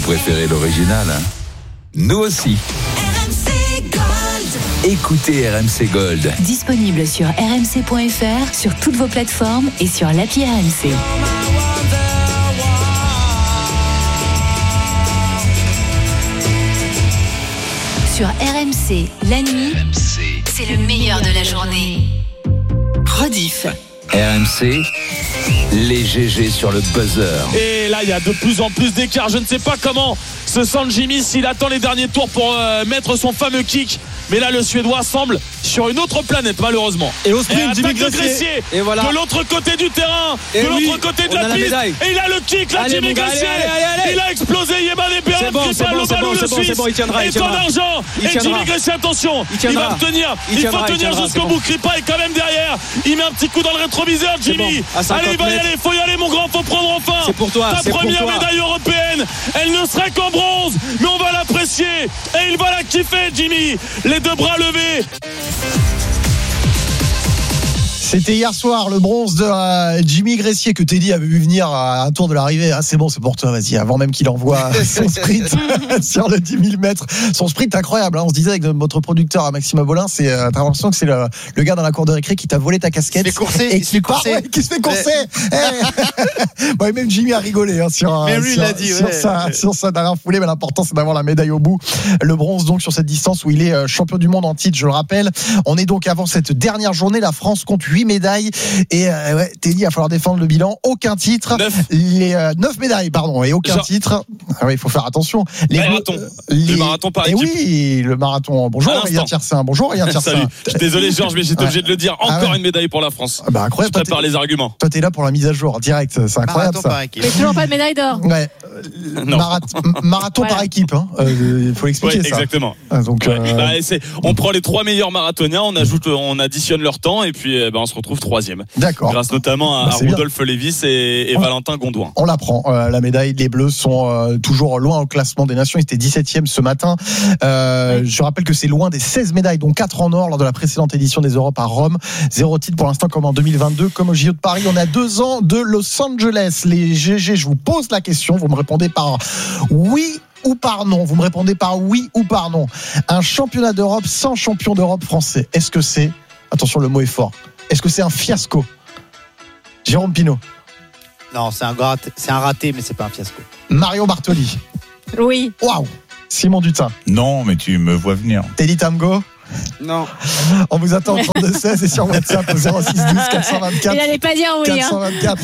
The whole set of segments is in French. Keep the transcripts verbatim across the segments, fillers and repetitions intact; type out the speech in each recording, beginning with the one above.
préférez l'original, hein? Nous aussi. R M C Gold. Écoutez R M C Gold. Disponible sur r m c point f r, sur toutes vos plateformes et sur l'appli R M C. Sur R M C, la nuit, R M C. c'est le meilleur de la journée. Rediff. R M C, les G G sur le buzzer. Et là, il y a de plus en plus d'écart. Je ne sais pas comment se sent Jimmy s'il attend les derniers tours pour euh, mettre son fameux kick. Mais là, le Suédois semble sur une autre planète, malheureusement. Et au sprint, et Jimmy attaque de Gressier. Gressier. Et voilà. De l'autre côté du terrain, Et de oui, l'autre côté de on la a la piste. médaille. Et il a le kick, là, Allez, Jimmy mon gars, Gressier. allez, allez, allez. Il a explosé Yéman et Béat. C'est bon, c'est bon, c'est bon, c'est bon, c'est bon, il tiendra, il Et son tiendra. argent. Il Et tiendra. Jimmy Gressier, attention. Il tiendra. va tenir. Il Il, tiendra, faut il tenir tiendra, jusqu'au c'est bout. bon. Kripa est quand même derrière. Il met un petit coup dans le rétroviseur, C'est Jimmy. bon, à cinquante Allez, il va y mètres. aller. Faut y aller, mon grand. Faut prendre enfin. C'est pour toi, Ta c'est pour première toi. médaille européenne. Elle ne serait qu'en bronze, mais on va l'apprécier. Et il va la kiffer, Jimmy. Les deux bras levés. C'était hier soir le bronze de euh, Jimmy Gressier que Teddy avait vu venir à un tour de l'arrivée. Ah, c'est bon, c'est pour toi, vas-y, avant même qu'il envoie son sprint sur le dix mille mètres. Son sprint incroyable, hein. On se disait avec notre producteur Maxime Abolin, c'est, euh, t'as l'impression que c'est le, le gars dans la cour de récré qui t'a volé ta casquette. Il se fait courser, et il se qui fait part, courser. ouais, qui se fait courser. Eh. Bon, et même Jimmy a rigolé hein, sur, Même lui, sur, il l'a dit, sur, ouais. sa, sur sa dernière foulée, mais l'important c'est d'avoir la médaille au bout. Le bronze donc sur cette distance où il est euh, champion du monde en titre, je le rappelle. On est donc avant cette dernière journée, la France compte huit médailles. Et euh, ouais, Teddy, il va falloir défendre le bilan. Aucun titre. Neuf. Les euh, neuf médailles, pardon, et aucun Genre. titre. Ah ouais, il faut faire attention. Les Marathon. bleus, Le marathon par et équipe. oui, le marathon. Bonjour, À Aurélien l'instant. Tiersin. Bonjour, Aurélien Tiersin. Salut. Je suis désolé, Georges, mais j'étais Ouais. obligé de le dire. Ah Encore ouais. une médaille pour la France. Ah bah, incroyable. Je Toi, prépare t'es, les arguments. toi, t'es là pour la mise à jour direct. C'est incroyable Marathon ça. par équipe. Mais toujours pas de médaille d'or. Ouais. Non. Marat- marathon Voilà. par équipe. Hein. Euh, il faut l'expliquer Ouais, ça. exactement. Ah, donc, Ouais. euh, Bah, c'est, on prend les trois meilleurs marathoniens, on ajoute, on additionne leur temps et puis eh ben, on se retrouve troisième. d'accord. Grâce notamment à, Bah, à c'est bien. Rudolf Lévis et, et Ouais. Valentin Gondouin. On l'apprend. Euh, la médaille, les Bleus sont euh, toujours loin au classement des nations. Ils étaient dix-septième ce matin. Euh, Je rappelle que c'est loin des seize médailles, dont quatre en or lors de la précédente édition des Europes à Rome. Zéro titre pour l'instant, comme en deux mille vingt-deux, comme au J O de Paris. On a deux ans de Los Angeles. Les G G, je vous pose la question. Vous me répondez par oui ou par non. Vous me répondez par oui ou par non. Un championnat d'Europe sans champion d'Europe français. Est-ce que c'est, attention, le mot est fort, est-ce que c'est un fiasco? Jérôme Pinault. Non, c'est un, raté, c'est un raté, mais c'est pas un fiasco. Marion Bartoli. Oui. Waouh. Simon Dutin. Non, mais tu me vois venir. Teddy Tamgo. Non. On vous attend au trente-deux seize et sur WhatsApp au zéro six douze quatre cent vingt-quatre. Il n'allait pas dire oui. quatre cent Hein. vingt-quatre.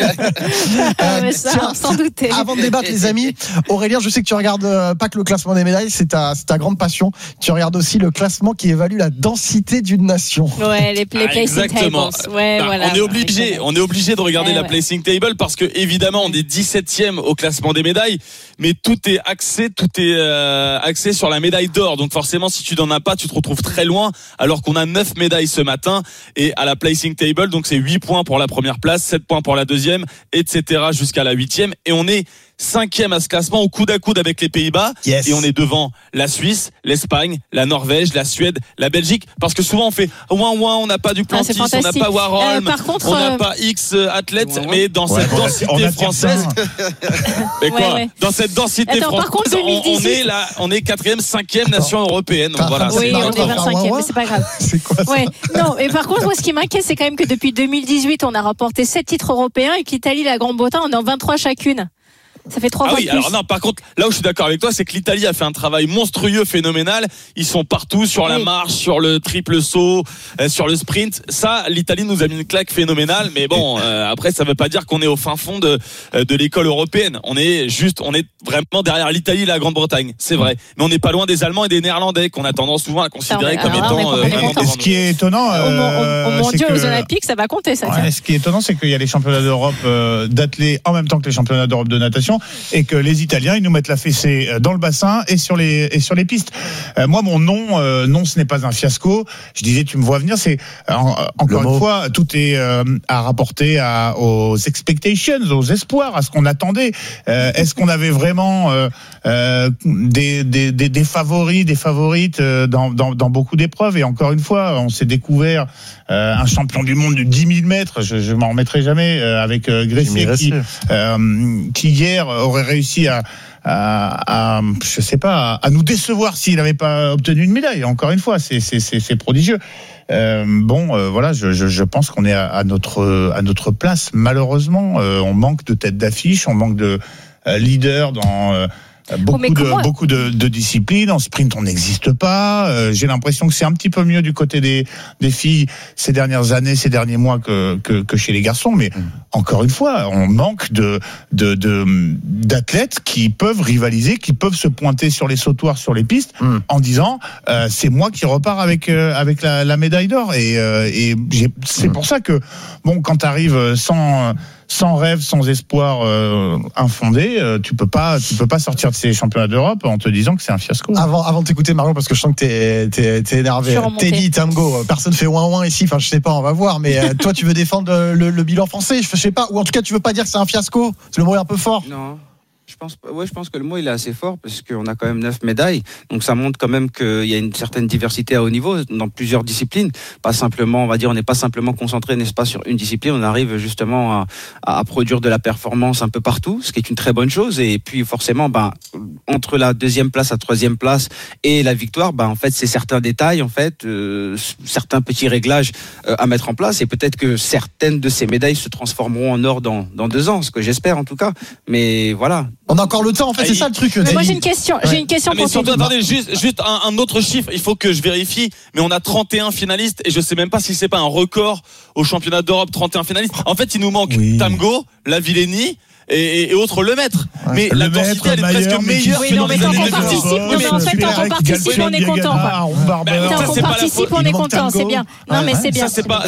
Ah, Euh, mais ça, tiens, sans douter. Avant de débattre, les amis, Aurélien, je sais que tu regardes euh, pas que le classement des médailles, c'est ta, c'est ta grande passion. Tu regardes aussi le classement qui évalue la densité d'une nation. Ouais, les, les Ah, placing exactement. tables. Ouais, Bah, voilà. on est obligé, on est obligé de regarder Eh la ouais. placing table parce que évidemment on est dix-septième au classement des médailles, mais tout est axé, tout est euh, axé sur la médaille d'or. Donc forcément, si tu n'en as pas, tu te retrouves très loin. Alors qu'on a neuf médailles ce matin et à la placing table, donc c'est huit points pour la première place, sept points pour la deuxième, et cetera jusqu'à la huitième. Et on est cinquième à ce classement au coude à coude avec les Pays-Bas. Yes. Et on est devant la Suisse, l'Espagne, la Norvège, la Suède, la Belgique. Parce que souvent on fait ouin ouin, on n'a pas du Ah, c'est Plantis, on n'a fantastique. pas Warholm, Euh, par contre, on n'a euh, pas X athlètes, ouin, ouin. mais dans Ouais, cette on a- densité on a française, mais quoi, Ouais, ouais. dans cette densité Attends, par française, contre, on, on deux mille dix-huit est là, on est quatrième, cinquième Attends. nation européenne. T'as- Voilà. t'as- c'est Oui, Mario, on t'as est fait un vingt-cinquième, ouin-ouin mais c'est pas grave. C'est quoi ça? Ouais. Non, et par contre, moi, ce qui m'inquiète, c'est quand même que depuis deux mille dix-huit, on a remporté sept titres européens et que l'Italie et la Grande-Bretagne, on est en vingt-trois chacune. Ça fait trois Ah fois oui, plus. alors non, par contre, là où je suis d'accord avec toi, c'est que l'Italie a fait un travail monstrueux, phénoménal. Ils sont partout sur la Oui. marche, sur le triple saut, euh, sur le sprint. Ça, l'Italie nous a mis une claque phénoménale. Mais bon, euh, après, ça veut pas dire qu'on est au fin fond de euh, de l'école européenne. On est juste, on est vraiment derrière l'Italie et la Grande-Bretagne, c'est vrai. Mais on n'est pas loin des Allemands et des Néerlandais qu'on a tendance souvent à considérer Ça, comme on est- alors là, étant on est euh, complètement vraiment d'accord. Et devant ce qui est étonnant, Au, euh, au, au c'est mondial, que- aux Olympiques, ça va compter, ça. tiens. Ouais, ce qui est étonnant, c'est qu'il y a les championnats d'Europe euh, d'athlètes en même temps que les championnats d'Europe de natation, et que les Italiens, ils nous mettent la fessée dans le bassin et sur les et sur les pistes. Euh, moi, mon nom, euh, non, ce n'est pas un fiasco. Je disais, tu me vois venir. C'est euh, encore Le une mot. fois, tout est euh, à rapporter à, aux expectations, aux espoirs, à ce qu'on attendait. Euh, est-ce qu'on avait vraiment euh, euh, des, des, des, des favoris, des favorites euh, dans, dans, dans beaucoup d'épreuves? Et encore une fois, on s'est découvert euh, un champion du monde du dix mille mètres. Je, je m'en remettrai jamais euh, avec euh, Gressier, qui, euh, qui hier aurait réussi à à, à je sais pas, à nous décevoir s'il n'avait pas obtenu une médaille. Encore une fois, c'est, c'est, c'est, c'est prodigieux. Euh, bon, euh, voilà, je, je, je pense qu'on est à, à notre à notre place. Malheureusement, euh, on manque de tête d'affiche, on manque de euh, leader dans euh, beaucoup, oh, de, beaucoup de, de disciplines. En sprint, on n'existe pas. Euh, j'ai l'impression que c'est un petit peu mieux du côté des, des filles ces dernières années, ces derniers mois que, que, que chez les garçons. Mais mmh. encore une fois, on manque de, de, de, d'athlètes qui peuvent rivaliser, qui peuvent se pointer sur les sautoirs, sur les pistes, mmh. en disant euh, c'est moi qui repars avec, euh, avec la, la médaille d'or. Et, euh, et j'ai, c'est mmh. pour ça que, bon, quand tu arrives sans... sans rêve, sans espoir euh, infondé, euh, tu peux pas, tu peux pas sortir de ces championnats d'Europe en te disant que c'est un fiasco. Avant, avant de t'écouter Marion, parce que je sens que t'es, t'es, t'es énervé. Teddy, Tamgo, personne fait ouin ouin ici. Enfin, je sais pas, on va voir. Mais euh, toi, tu veux défendre le, le bilan français, je sais pas, ou en tout cas, tu veux pas dire que c'est un fiasco. C'est le mot est un peu fort. Non. Je pense, ouais, je pense que le mot il est assez fort parce qu'on a quand même neuf médailles, donc ça montre quand même qu'il y a une certaine diversité à haut niveau dans plusieurs disciplines. Pas simplement, on va dire, on n'est pas simplement concentré, n'est-ce pas, sur une discipline. On arrive justement à, à produire de la performance un peu partout, ce qui est une très bonne chose. Et puis forcément, ben entre la deuxième place, la troisième place et la victoire, ben en fait c'est certains détails, en fait, euh, certains petits réglages euh, à mettre en place. Et peut-être que certaines de ces médailles se transformeront en or dans dans deux ans, ce que j'espère en tout cas. Mais voilà. On a encore le temps, en fait, ah, c'est il... ça le truc. Mais moi j'ai une question, ouais. j'ai une question ah, mais pour surtout, attendez, juste, juste un, un autre chiffre, il faut que je vérifie, mais on a trente et un finalistes et je sais même pas si c'est pas un record au championnat d'Europe, trente et un finalistes. En fait, il nous manque oui. Tamgo, Lavillenie et, et autres le maître. Ouais. Mais le la densité elle est presque meilleure oui, que dans les années deux cents. Non, mais en fait, quand on participe, on est content. Quand on participe, on est content, c'est bien. Non, mais c'est bien. Ça, c'est pas,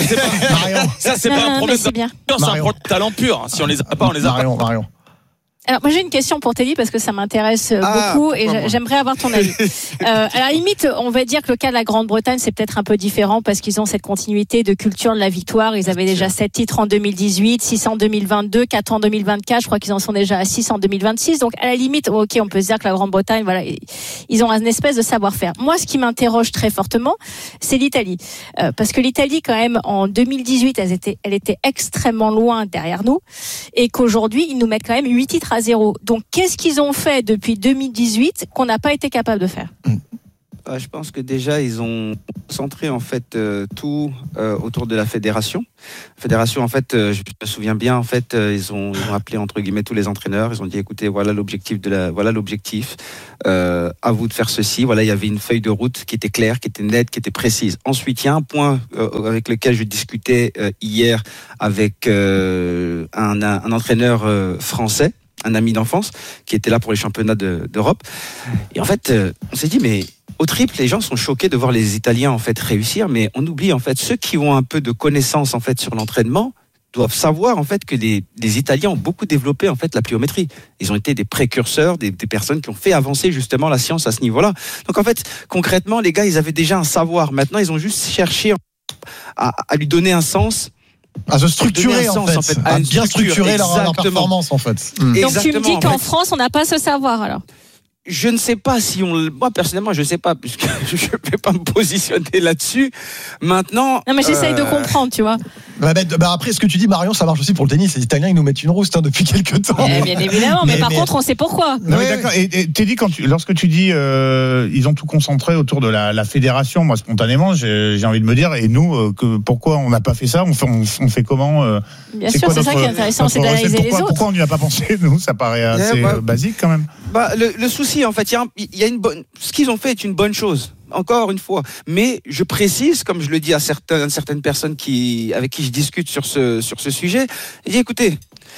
ça, c'est pas un problème. C'est un problème de talent pur. Si on les a pas, on les a pas. Marion. Alors moi j'ai une question pour Teddy parce que ça m'intéresse ah, beaucoup et bon. j'aimerais avoir ton avis. euh, à la limite, on va dire que le cas de la Grande-Bretagne c'est peut-être un peu différent parce qu'ils ont cette continuité de culture de la victoire. Ils avaient déjà sept titres en deux mille dix-huit, six en deux mille vingt-deux, quatre en deux mille vingt-quatre. Je crois qu'ils en sont déjà à six en deux mille vingt-six. Donc à la limite, ok, on peut se dire que la Grande-Bretagne, voilà, ils ont un espèce de savoir-faire. Moi, ce qui m'interroge très fortement, c'est l'Italie, euh, parce que l'Italie quand même en deux mille dix-huit, elle était, elle était extrêmement loin derrière nous et qu'aujourd'hui ils nous mettent quand même huit titres à zéro. Donc, qu'est-ce qu'ils ont fait depuis deux mille dix-huit qu'on n'a pas été capable de faire ? euh, Je pense que déjà, ils ont centré en fait euh, tout euh, autour de la fédération. La fédération, en fait, euh, je me souviens bien, en fait, euh, ils, ont, ils ont appelé entre guillemets tous les entraîneurs. Ils ont dit, écoutez, voilà l'objectif de la, voilà l'objectif. Euh, à vous de faire ceci. Voilà, il y avait une feuille de route qui était claire, qui était nette, qui était précise. Ensuite, il y a un point euh, avec lequel je discutais euh, hier avec euh, un, un, un entraîneur euh, français. Un ami d'enfance qui était là pour les championnats de, d'Europe. Et en fait, euh, on s'est dit, mais au triple, les gens sont choqués de voir les Italiens en fait réussir, mais on oublie en fait ceux qui ont un peu de connaissances en fait sur l'entraînement doivent savoir en fait que les, les Italiens ont beaucoup développé en fait la pliométrie. Ils ont été des précurseurs, des, des personnes qui ont fait avancer justement la science à ce niveau-là. Donc en fait, concrètement, les gars, ils avaient déjà un savoir. Maintenant, ils ont juste cherché à, à lui donner un sens. À se structurer en fait, en fait. À, à bien structurer leur, leur performance en fait. Mmh. Donc tu me dis qu'en France on n'a pas ce savoir alors ? Je ne sais pas si on, moi personnellement je ne sais pas puisque je ne vais pas me positionner là-dessus. Maintenant. Non mais j'essaye euh... de comprendre, tu vois. Bah, bah après ce que tu dis Marion, ça marche aussi pour le tennis. Les Italiens ils nous mettent une rouste hein, depuis quelques temps. Eh, bien évidemment, mais, mais par mais... contre on sait pourquoi. Non mais d'accord. Et, et Teddy, quand tu, lorsque tu dis euh, ils ont tout concentré autour de la, la fédération, moi spontanément j'ai, j'ai envie de me dire et nous euh, que pourquoi on n'a pas fait ça, on fait, on, on fait comment euh, Bien sûr, c'est notre, ça qui est intéressant, c'est d'analyser les autres. Pourquoi on n'y a pas pensé nous? Ça paraît assez yeah, bah, basique quand même. Bah le, le souci en fait, il y a, il y a une bonne, ce qu'ils ont fait est une bonne chose. Encore une fois, mais je précise, comme je le dis à certaines, certaines personnes qui, avec qui je discute sur ce, sur ce sujet, je dis écoutez,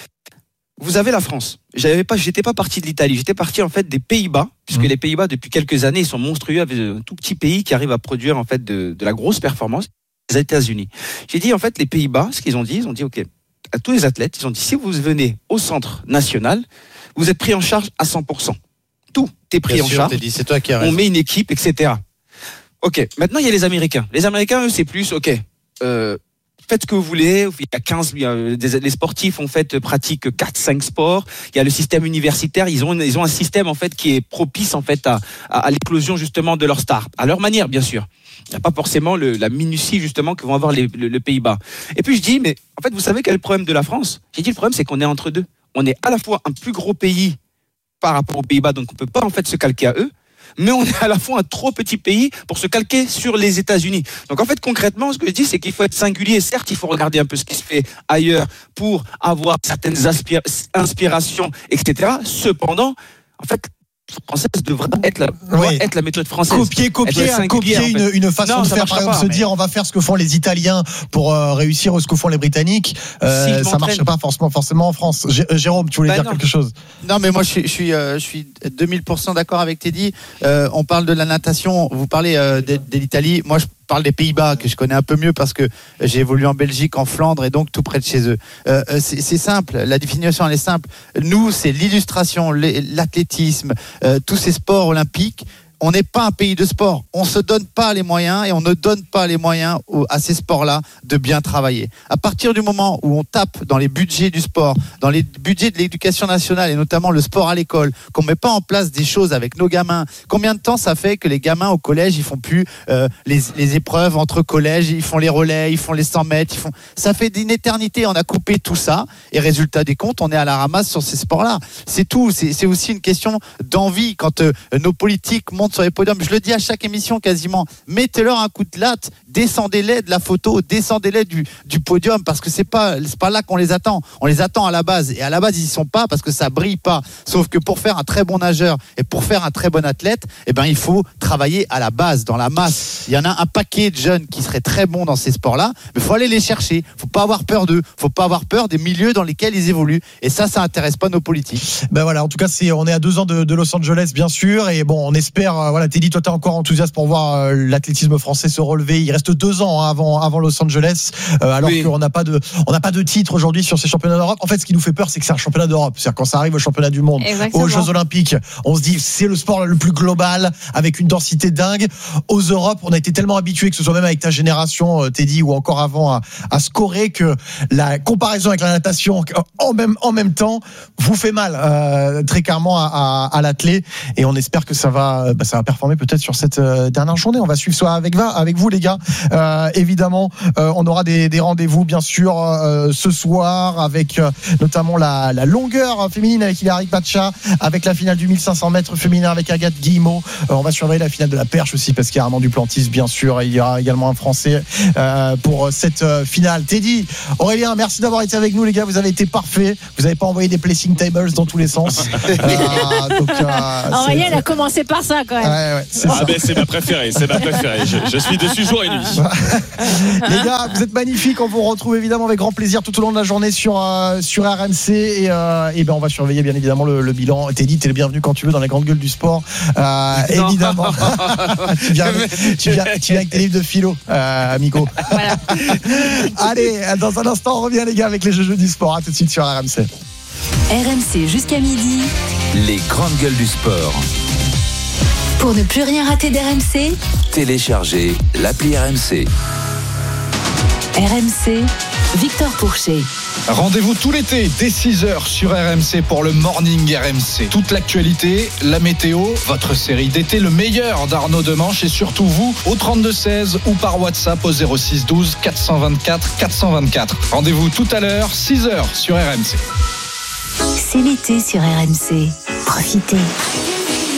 vous avez la France. J'avais pas, j'étais pas parti de l'Italie, j'étais parti en fait des Pays-Bas, puisque mmh. les Pays-Bas depuis quelques années ils sont monstrueux, avec un tout petit pays qui arrive à produire en fait de, de la grosse performance. Les États-Unis. J'ai dit en fait les Pays-Bas, ce qu'ils ont dit, ils ont dit ok, à tous les athlètes, ils ont dit si vous venez au centre national, vous êtes pris en charge à cent pour cent. Tout est pris Bien en sûr, charge. Dit, c'est toi qui as raison. On met une équipe, et cetera. Ok, maintenant il y a les Américains. Les Américains, eux, c'est plus, ok, euh, faites ce que vous voulez. Il y a quinze, il y a des, les sportifs en fait pratiquent quatre, cinq sports. Il y a le système universitaire. Ils ont, ils ont un système en fait qui est propice en fait à, à, à l'éclosion justement de leurs stars, à leur manière bien sûr. Il n'y a pas forcément le, la minutie justement que vont avoir les, le, le Pays-Bas. Et puis je dis, mais en fait, vous savez quel est le problème de la France ? J'ai dit le problème, c'est qu'on est entre deux. On est à la fois un plus gros pays par rapport aux Pays-Bas, donc on peut pas en fait se calquer à eux. Mais on est à la fois un trop petit pays pour se calquer sur les États-Unis. Donc en fait, concrètement, ce que je dis, c'est qu'il faut être singulier. Certes, il faut regarder un peu ce qui se fait ailleurs pour avoir certaines aspira- inspirations, et cetera. Cependant, en fait, française devrait être la, doit oui. être la méthode française. Copier, copier, copier en fait. une, une façon non, de faire, par exemple, pas, se mais... dire on va faire ce que font les Italiens pour euh, réussir ce que font les Britanniques. Euh, si ça marcherait pas forcément, forcément en France. G- Jérôme, tu voulais bah dire non. quelque chose? Non, mais moi je suis, je suis, euh, je suis deux mille pour cent d'accord avec Teddy. Euh, on parle de la natation, vous parlez euh, de, de l'Italie. Moi je parle des Pays-Bas que je connais un peu mieux parce que j'ai évolué en Belgique, en Flandre et donc tout près de chez eux. Euh, c'est, c'est simple, la définition elle est simple. Nous, c'est l'illustration, l'athlétisme, euh, tous ces sports olympiques. On n'est pas un pays de sport. On se donne pas les moyens et on ne donne pas les moyens à ces sports-là de bien travailler. À partir du moment où on tape dans les budgets du sport, dans les budgets de l'éducation nationale et notamment le sport à l'école, qu'on met pas en place des choses avec nos gamins, combien de temps ça fait que les gamins au collège ils font plus euh, les, les épreuves entre collèges, ils font les relais, ils font les cent mètres, ils font. Ça fait d'une éternité. On a coupé tout ça et résultat des comptes, on est à la ramasse sur ces sports-là. C'est tout. C'est, c'est aussi une question d'envie quand euh, nos politiques montent sur les podiums. Je le dis à chaque émission quasiment. Mettez-leur un coup de latte, descendez-les de la photo, descendez-les du, du podium parce que c'est pas, c'est pas là qu'on les attend. On les attend à la base et à la base ils y sont pas parce que ça brille pas. Sauf que pour faire un très bon nageur et pour faire un très bon athlète, eh ben il faut travailler à la base, dans la masse. Il y en a un paquet de jeunes qui seraient très bons dans ces sports-là, mais faut aller les chercher. Faut pas avoir peur d'eux. Faut pas avoir peur des milieux dans lesquels ils évoluent. Et ça, ça intéresse pas nos politiques. Ben voilà. En tout cas, c'est, on est à deux ans de, de Los Angeles, bien sûr, et bon, on espère. Euh, voilà, Teddy, toi, t'es encore enthousiaste pour voir euh, l'athlétisme français se relever. Il reste deux ans hein, avant avant Los Angeles, euh, alors oui. qu'on n'a pas de on n'a pas de titre aujourd'hui sur ces championnats d'Europe. En fait, ce qui nous fait peur, c'est que c'est un championnat d'Europe. C'est-à-dire quand ça arrive au championnat du monde, exactement. Aux Jeux Olympiques, on se dit c'est le sport le plus global avec une densité dingue. Aux Europes, on a été tellement habitués, que ce soit même avec ta génération, euh, Teddy, ou encore avant, à, à scorer que la comparaison avec la natation en même en même temps vous fait mal euh, très clairement à, à, à l'athlète. Et on espère que ça va bah, ça va performer peut-être sur cette euh, dernière journée. On va suivre ça avec avec vous les gars. Euh, évidemment, euh, on aura des, des rendez-vous bien sûr euh, ce soir avec euh, notamment la, la longueur féminine avec Hilary Bacha, avec la finale du mille cinq cents mètres féminin avec Agathe Guillemot. Euh, on va surveiller la finale de la perche aussi parce qu'il y a Armand Duplantis bien sûr. Et il y aura également un Français euh, pour cette euh, finale. Teddy, Aurélien, merci d'avoir été avec nous les gars. Vous avez été parfaits. Vous n'avez pas envoyé des placing tables dans tous les sens. euh, donc, euh, Aurélien a commencé par ça quand même. Ouais, ouais, c'est, ah ben, c'est ma préférée, c'est ma préférée. Je, je suis dessus jour et nuit. Les gars, vous êtes magnifiques. On vous retrouve évidemment avec grand plaisir tout au long de la journée sur euh, sur R M C et, euh, et ben on va surveiller bien évidemment le, le bilan. Teddy, t'es le bienvenu quand tu veux dans la grande gueule du sport. Euh, évidemment. tu, viens avec, tu, viens, tu viens avec tes livres de philo, euh, amico. Voilà. Allez, dans un instant, on revient les gars avec les jeux du sport. À tout de suite sur R M C. R M C jusqu'à midi. Les grandes gueules du sport. Pour ne plus rien rater d'R M C, téléchargez l'appli R M C. R M C, Victor Pourchet. Rendez-vous tout l'été dès six heures sur R M C pour le Morning R M C. Toute l'actualité, la météo, votre série d'été, le meilleur d'Arnaud Demanche et surtout vous au trente-deux seize ou par WhatsApp au zéro six douze quatre cent vingt-quatre quatre cent vingt-quatre. Rendez-vous tout à l'heure, six heures sur R M C. C'est l'été sur R M C. Profitez.